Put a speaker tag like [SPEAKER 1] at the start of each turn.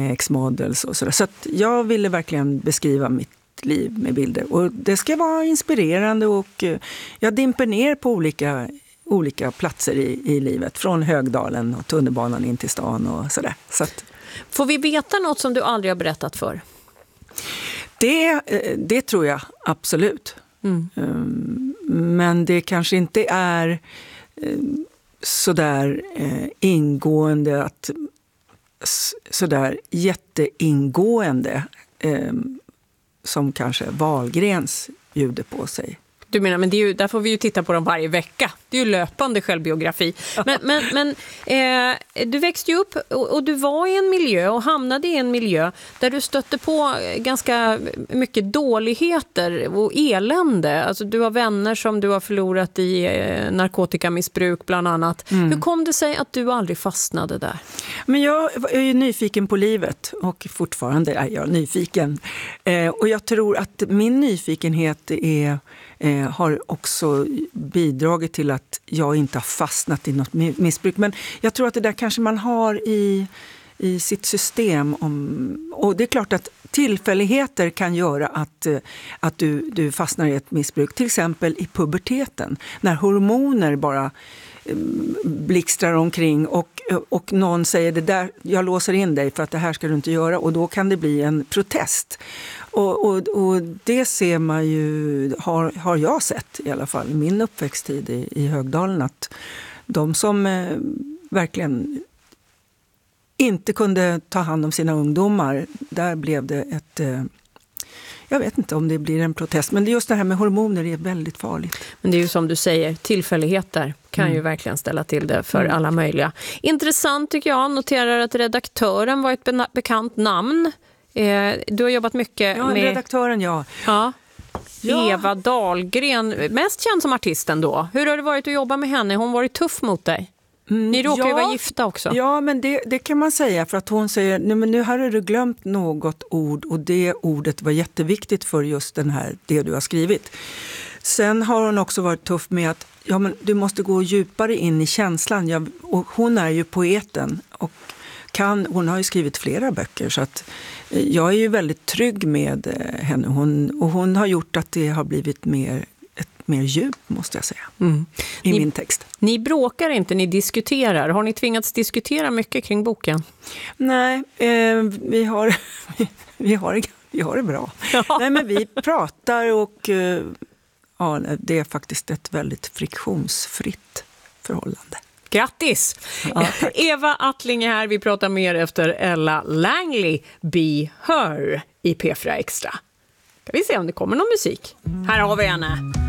[SPEAKER 1] med X-models och sådär. Så att jag ville verkligen beskriva mitt liv med bilder. Och det ska vara inspirerande och jag dimper ner på olika platser i livet. Från Högdalen och tunnelbanan in till stan och sådär. Så att,
[SPEAKER 2] får vi veta något som du aldrig har berättat för?
[SPEAKER 1] Det tror jag absolut. Men det kanske inte är sådär ingående, sådär jätteingående som kanske Wahlgrens bjuder på sig.
[SPEAKER 2] Du menar, men det är ju, där får vi ju titta på dem varje vecka. Det är ju löpande självbiografi. Men du växte ju upp och du var i en miljö och hamnade i en miljö där du stötte på ganska mycket dåligheter och elände. Alltså du har vänner som du har förlorat i narkotikamissbruk bland annat. Hur kom det sig att du aldrig fastnade där?
[SPEAKER 1] Men jag är ju nyfiken på livet och fortfarande är jag nyfiken. Och jag tror att min nyfikenhet har också bidragit till att jag inte har fastnat i något missbruk. Men jag tror att det där kanske man har i sitt system. Och det är klart att tillfälligheter kan göra att du fastnar i ett missbruk. Till exempel i puberteten. När hormoner bara blixtrar omkring och någon säger det där, jag låser in dig för att det här ska du inte göra. Och då kan det bli en protest. Och det ser man ju, har jag sett i alla fall i min uppväxttid i Högdalen, att de som verkligen inte kunde ta hand om sina ungdomar, där blev det jag vet inte om det blir en protest, men just det här med hormoner är väldigt farligt.
[SPEAKER 2] Men det är ju som du säger, tillfälligheter kan ju verkligen ställa till det för alla möjliga. Intressant tycker jag, noterar att redaktören var ett bekant namn. Du har jobbat mycket med...
[SPEAKER 1] redaktören, ja.
[SPEAKER 2] Eva Dahlgren, mest känd som artisten då. Hur har det varit att jobba med henne? Har hon varit tuff mot dig? Ni råkar ju vara gifta också.
[SPEAKER 1] Ja, men det kan man säga, för att hon säger, nej, men nu har du glömt något ord och det ordet var jätteviktigt för just det du har skrivit. Sen har hon också varit tuff med att men du måste gå djupare in i känslan. Och hon är ju poeten och hon har ju skrivit flera böcker, så att jag är ju väldigt trygg med henne. Hon har gjort att det har blivit mer djup, måste jag säga, i min text.
[SPEAKER 2] Ni bråkar inte, ni diskuterar. Har ni tvingats diskutera mycket kring boken?
[SPEAKER 1] Nej, vi har det bra. Ja. Nej, men vi pratar och det är faktiskt ett väldigt friktionsfritt förhållande.
[SPEAKER 2] Grattis! Ja, Eva Attling är här. Vi pratar mer efter Ella Langley, Be Her, i P4 Extra. Ska vi se om det kommer någon musik. Här har vi henne.